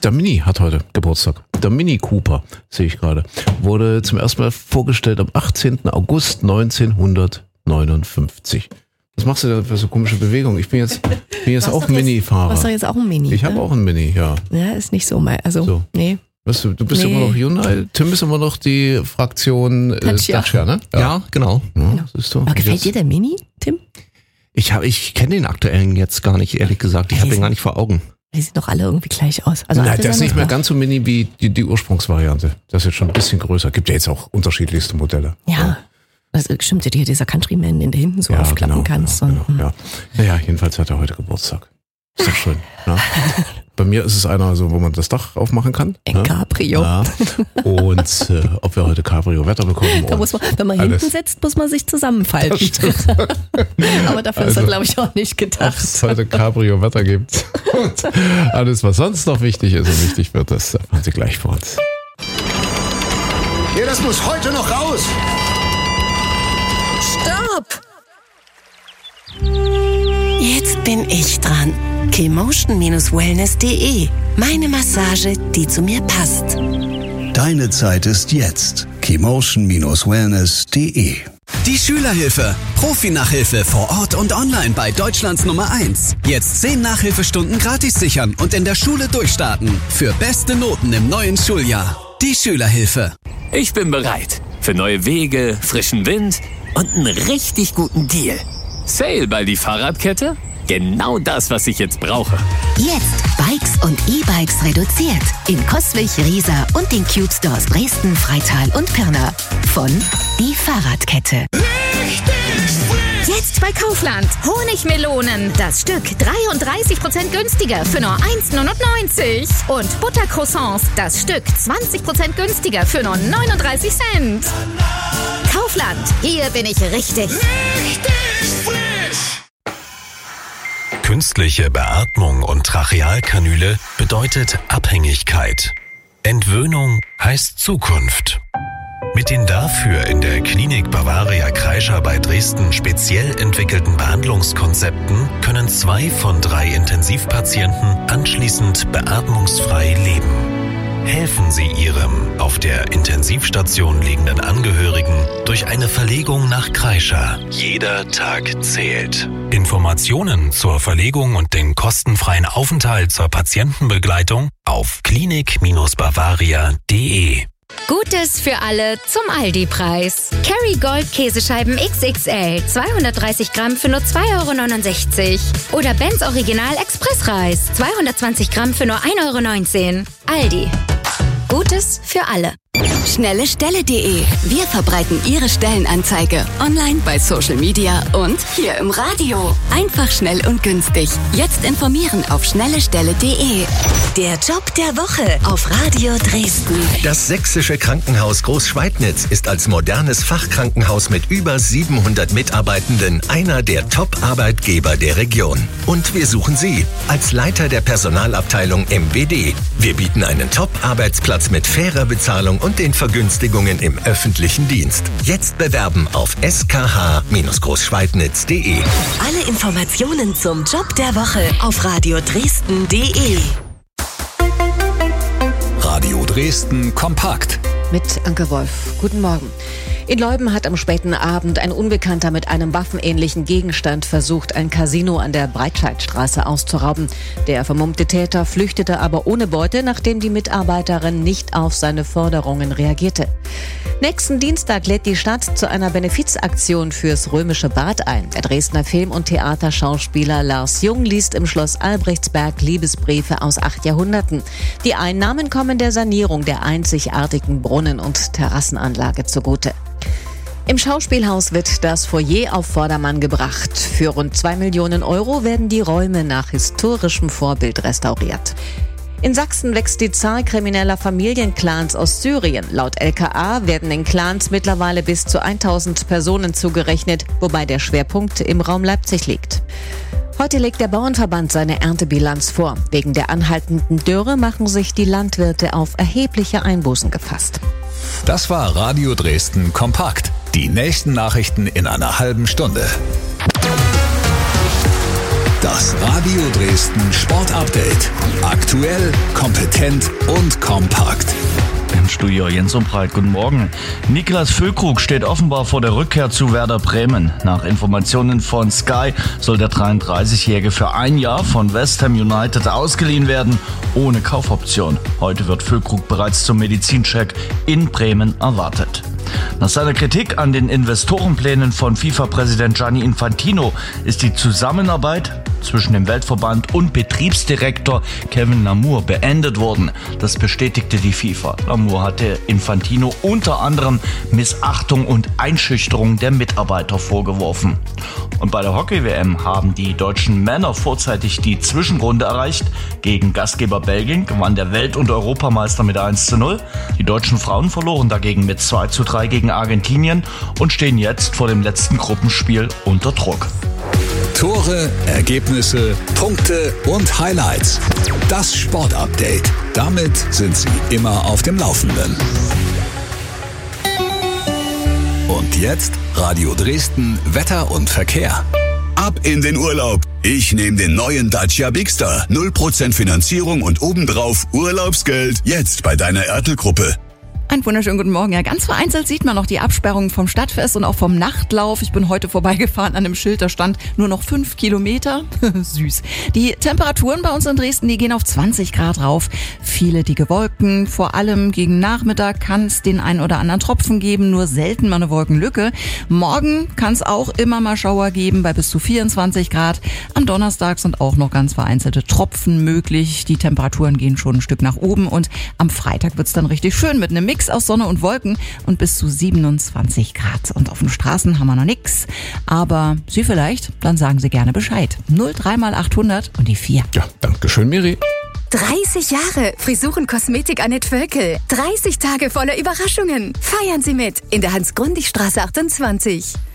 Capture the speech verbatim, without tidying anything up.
der Mini hat heute Geburtstag. Der Mini Cooper, sehe ich gerade, wurde zum ersten Mal vorgestellt am achtzehnten August neunzehnhundertneunundfünfzig. Was machst du denn für so komische Bewegungen? Ich bin jetzt, bin jetzt auch Mini-Fahrer. Du hast doch jetzt auch ein Mini. Ich habe ne? auch ein Mini, ja. Ja, ist nicht so mal. Also, so. nee. Weißt du, du bist nee. immer noch Hyundai. Tim ist immer noch die Fraktion äh, Dacia. Dacia, ne? Ja, ja genau. Ja, genau. siehst du. Aber gefällt jetzt, dir der Mini, Tim? Ich, hab, ich kenne den aktuellen jetzt gar nicht, ehrlich gesagt. Ich habe den gar nicht vor Augen. Die sehen doch alle irgendwie gleich aus. Also Nein, alte der ist sind nicht noch mehr da. ganz so mini wie die, die Ursprungsvariante. Das ist jetzt schon ein bisschen größer. Gibt ja jetzt auch unterschiedlichste Modelle. Ja. Das stimmt ja, dieser Countryman, den du hinten so Ja, aufklappen genau, kannst. Genau, und, genau, ja. Naja, jedenfalls hat er heute Geburtstag. Ist doch schön. Ja. Bei mir ist es einer, so, wo man das Dach aufmachen kann. Ein ja. Cabrio. Ja. Und äh, ob wir heute Cabrio-Wetter bekommen. Da muss man, wenn man alles. hinten sitzt, muss man sich zusammenfalten. Aber dafür ist Also, er, glaube ich, auch nicht Ob gedacht. es heute Cabrio-Wetter gibt. Und alles, was sonst noch wichtig ist und wichtig wird, das erfahren Sie gleich vor uns. Ja, das muss heute noch raus. Stopp! Jetzt bin ich dran. Kemotion Wellness punkt de. Meine Massage, die zu mir passt. Deine Zeit ist jetzt. Kemotion Wellness punkt de. Die Schülerhilfe. Profi-Nachhilfe vor Ort und online bei Deutschlands Nummer eins. Jetzt zehn Nachhilfestunden gratis sichern und in der Schule durchstarten. Für beste Noten im neuen Schuljahr. Die Schülerhilfe. Ich bin bereit für neue Wege, frischen Wind und einen richtig guten Deal. Sale bei die Fahrradkette? Genau das, was ich jetzt brauche. Jetzt Bikes und E-Bikes reduziert. In Coswig, Riesa und den Cube Stores Dresden, Freital und Pirna. Von die Fahrradkette. Jetzt bei Kaufland. Honigmelonen. Das Stück dreiunddreißig Prozent günstiger für nur eins neunundneunzig. Und Buttercroissants. Das Stück zwanzig Prozent günstiger für nur neununddreißig Cent. Kaufland. Hier bin ich richtig. Richtig frisch. Künstliche Beatmung und Trachealkanüle bedeutet Abhängigkeit. Entwöhnung heißt Zukunft. Mit den dafür in der Klinik Bavaria Kreischer bei Dresden speziell entwickelten Behandlungskonzepten können zwei von drei Intensivpatienten anschließend beatmungsfrei leben. Helfen Sie Ihrem auf der Intensivstation liegenden Angehörigen durch eine Verlegung nach Kreischer. Jeder Tag zählt. Informationen zur Verlegung und den kostenfreien Aufenthalt zur Patientenbegleitung auf klinik Bavaria punkt de. Gutes für alle zum Aldi-Preis. Kerrygold Käsescheiben X X L, zweihundertdreißig Gramm für nur zwei Euro neunundsechzig. Oder Benz Original Expressreis, zweihundertzwanzig Gramm für nur ein Euro neunzehn. Aldi. Gutes für alle. Schnelle Stelle punkt de. Wir verbreiten Ihre Stellenanzeige online bei Social Media und hier im Radio. Einfach, schnell und günstig. Jetzt informieren auf schnelle Stelle punkt de. Der Job der Woche auf Radio Dresden. Das Sächsische Krankenhaus Großschweidnitz ist als modernes Fachkrankenhaus mit über siebenhundert Mitarbeitenden einer der Top-Arbeitgeber der Region. Und wir suchen Sie als Leiter der Personalabteilung M W D. Wir bieten einen Top-Arbeitsplatz mit fairer Bezahlung und den Vergünstigungen im öffentlichen Dienst. Jetzt bewerben auf s k h großschweidnitz punkt de. Alle Informationen zum Job der Woche auf radio dresden punkt de. Radio Dresden kompakt. Mit Anke Wolf. Guten Morgen. In Leuben hat am späten Abend ein Unbekannter mit einem waffenähnlichen Gegenstand versucht, ein Casino an der Breitscheidstraße auszurauben. Der vermummte Täter flüchtete aber ohne Beute, nachdem die Mitarbeiterin nicht auf seine Forderungen reagierte. Nächsten Dienstag lädt die Stadt zu einer Benefizaktion fürs Römische Bad ein. Der Dresdner Film- und Theaterschauspieler Lars Jung liest im Schloss Albrechtsberg Liebesbriefe aus acht Jahrhunderten. Die Einnahmen kommen der Sanierung der einzigartigen Brunnen- und Terrassenanlage zugute. Im Schauspielhaus wird das Foyer auf Vordermann gebracht. Für rund zwei Millionen Euro werden die Räume nach historischem Vorbild restauriert. In Sachsen wächst die Zahl krimineller Familienclans aus Syrien. Laut L K A werden in Clans mittlerweile bis zu tausend Personen zugerechnet, wobei der Schwerpunkt im Raum Leipzig liegt. Heute legt der Bauernverband seine Erntebilanz vor. Wegen der anhaltenden Dürre machen sich die Landwirte auf erhebliche Einbußen gefasst. Das war Radio Dresden kompakt. Die nächsten Nachrichten in einer halben Stunde. Das Radio Dresden Sport Update. Aktuell, kompetent und kompakt. Im Studio Jens Umbreit, guten Morgen. Niklas Füllkrug steht offenbar vor der Rückkehr zu Werder Bremen. Nach Informationen von Sky soll der dreiunddreißigjährige für ein Jahr von West Ham United ausgeliehen werden, ohne Kaufoption. Heute wird Füllkrug bereits zum Medizincheck in Bremen erwartet. Nach seiner Kritik an den Investorenplänen von FIFA-Präsident Gianni Infantino ist die Zusammenarbeit zwischen dem Weltverband und Betriebsdirektor Kevin Lamour beendet worden. Das bestätigte die FIFA. Lamour hatte Infantino unter anderem Missachtung und Einschüchterung der Mitarbeiter vorgeworfen. Und bei der Hockey-W M haben die deutschen Männer vorzeitig die Zwischenrunde erreicht. Gegen Gastgeber Belgien gewann der Welt- und Europameister mit eins zu null. Die deutschen Frauen verloren dagegen mit zwei zu drei gegen Argentinien und stehen jetzt vor dem letzten Gruppenspiel unter Druck. Tore, Ergebnisse, Punkte und Highlights. Das Sportupdate. Damit sind Sie immer auf dem Laufenden. Und jetzt Radio Dresden, Wetter und Verkehr. Ab in den Urlaub. Ich nehme den neuen Dacia Bigster. null Prozent Finanzierung und obendrauf Urlaubsgeld. Jetzt bei deiner Oertel-Gruppe. Einen wunderschönen guten Morgen. Ja, ganz vereinzelt sieht man noch die Absperrungen vom Stadtfest und auch vom Nachtlauf. Ich bin heute vorbeigefahren an einem Schild, da stand nur noch fünf Kilometer. Süß. Die Temperaturen bei uns in Dresden, die gehen auf zwanzig Grad rauf. Viele dicke Wolken. Vor allem gegen Nachmittag kann es den einen oder anderen Tropfen geben, nur selten mal eine Wolkenlücke. Morgen kann es auch immer mal Schauer geben bei bis zu vierundzwanzig Grad. Am Donnerstag sind auch noch ganz vereinzelte Tropfen möglich. Die Temperaturen gehen schon ein Stück nach oben und am Freitag wird's dann richtig schön mit einem Mix aus Sonne und Wolken und bis zu siebenundzwanzig Grad. Und auf den Straßen haben wir noch nix. Aber Sie vielleicht, dann sagen Sie gerne Bescheid. null drei mal achthundert und die vier. Ja, danke schön, Miri. dreißig Jahre Frisuren Kosmetik Annette Völkel. dreißig Tage voller Überraschungen. Feiern Sie mit in der Hans-Grundig-Straße achtundzwanzig.